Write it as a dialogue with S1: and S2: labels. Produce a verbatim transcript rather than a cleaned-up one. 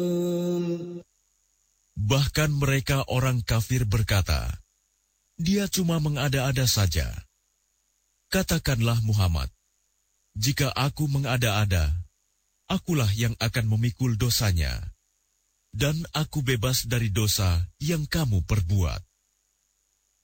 S1: Bahkan mereka orang kafir berkata, "Dia cuma mengada-ada saja." Katakanlah Muhammad, "Jika aku mengada-ada, akulah yang akan memikul dosanya, dan aku bebas dari dosa yang kamu perbuat."